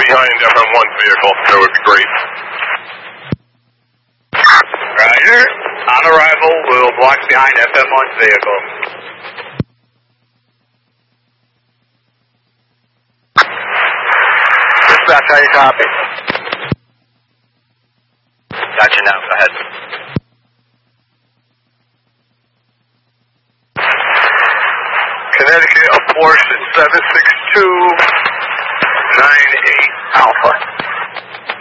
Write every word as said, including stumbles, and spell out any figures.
behind F M one's vehicle. That would be great. Roger. On arrival, we'll block behind F M one's vehicle. Dispatch, how you copy? Gotcha now, go ahead. Connecticut, abortion seven six two nine eight Alpha.